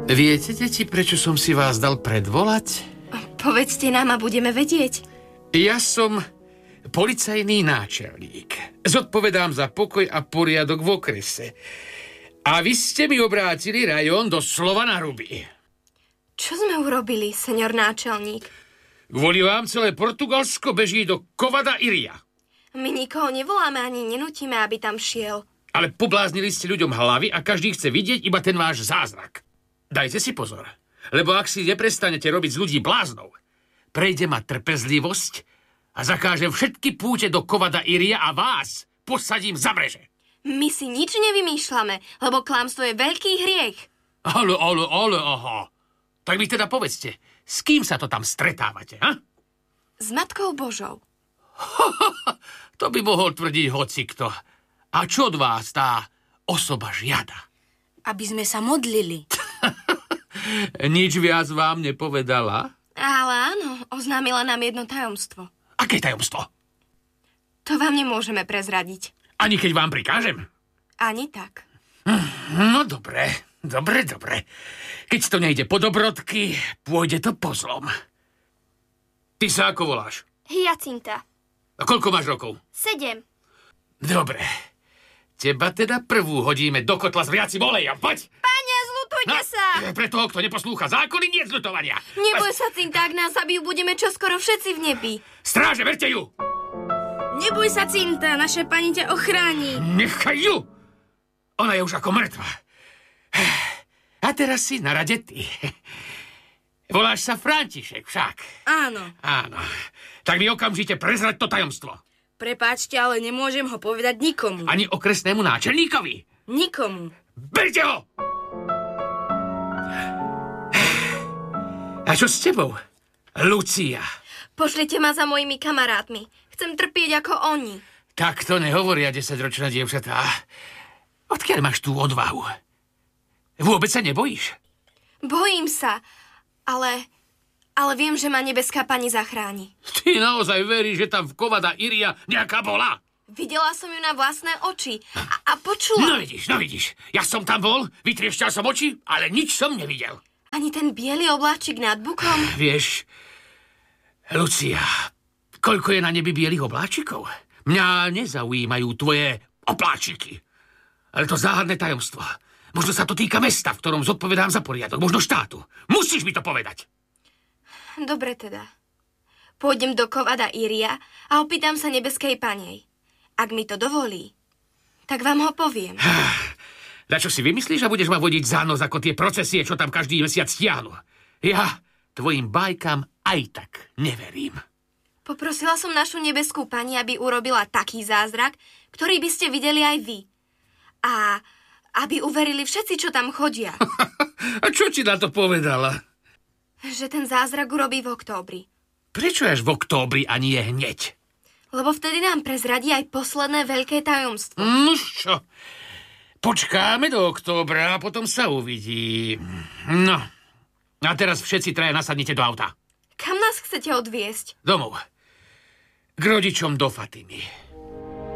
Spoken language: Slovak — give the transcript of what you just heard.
Viete, deti, prečo som si vás dal predvolať? Povedzte nám a budeme vedieť. Ja som policajný náčelník. Zodpovedám za pokoj a poriadok v okrese. A vy ste mi obrátili rajón doslova na ruby. Čo sme urobili, senior náčelník? Kvôli vám celé Portugalsko beží do Cova da Iria. My nikoho nevoláme ani nenutíme, aby tam šiel. Ale pobláznili ste ľuďom hlavy a každý chce vidieť iba ten váš zázrak. Dajte si pozor, lebo ak si neprestanete robiť z ľudí bláznov, prejde ma trpezlivosť a zakážem všetky púte do Cova da Iria a vás posadím za mreže. My si nič nevymýšľame, lebo klamstvo je veľký hriech. Ale, aha. Tak mi teda povedzte, s kým sa to tam stretávate, ha? S Matkou Božou. To by mohol tvrdiť hocikto. A čo od vás tá osoba žiada? Aby sme sa modlili. Nič viac vám nepovedala? Ale áno, oznámila nám jedno tajomstvo. Aké tajomstvo? To vám nemôžeme prezradiť. Ani keď vám prikážem? Ani tak. No dobre. Keď to nejde po dobrodky, pôjde to po zlom. Ty sa ako voláš? Hyacinta. A koľko máš rokov? 7. Dobre. Teba teda prvú hodíme do kotla s vriacim olejom. Poď! Pane, zľutujte sa! Pre toho, kto neposlúcha zákony, nie zľutovania. Neboj sa, Cinta, ak nás zabijú, budeme čoskoro všetci v nebi. Stráže, verte ju! Neboj sa, Cinta, naša pani ťa ochráni. Nechaj ju! Ona je už ako mŕtva. A teraz si na rade ty. Voláš sa František však. Áno. Áno. Tak mi okamžite prezrať to tajomstvo. Prepáčte, ale nemôžem ho povedať nikomu. Ani okresnému náčelníkovi? Nikomu. Berte ho! A čo s tebou, Lucia? Pošlite ma za mojimi kamarátmi. Chcem trpieť ako oni. Tak to nehovoria 10-ročné dievčatá. Odkiaľ máš tú odvahu? Vôbec sa nebojíš? Bojím sa, ale viem, že ma nebeská pani zachráni. Ty naozaj veríš, že tam v Cova da Iria nejaká bola? Videla som ju na vlastné oči a počula. No vidíš. Ja som tam bol, vytriešťal som oči, ale nič som nevidel. Ani ten biely obláčik nad bukom? Vieš, Lucia, koľko je na nebi bielých obláčikov? Mňa nezaujímajú tvoje obláčiky. Ale to záhadné tajomstvo. Možno sa to týka mesta, v ktorom zodpovedám za poriadok. Možno štátu. Musíš mi to povedať. Dobre teda. Pôjdem do Cova da Iria a opýtam sa nebeskej panej. Ak mi to dovolí, tak vám ho poviem. Na čo si vymyslíš a budeš ma vodiť za nos ako tie procesie, čo tam každý mesiac stiahnu? Ja tvojim bajkám aj tak neverím. Poprosila som našu nebeskú pani, aby urobila taký zázrak, ktorý by ste videli aj vy. A aby uverili všetci, čo tam chodia. A čo ti na to povedala? Že ten zázrak urobí v októbri. Prečo až v októbri a nie hneď? Lebo vtedy nám prezradí aj posledné veľké tajomstvo. Čo? Počkáme do októbra a potom sa uvidí. No. A teraz všetci traja nasadnite do auta. Kam nás chcete odviesť? Domov. K rodičom do Fatimy.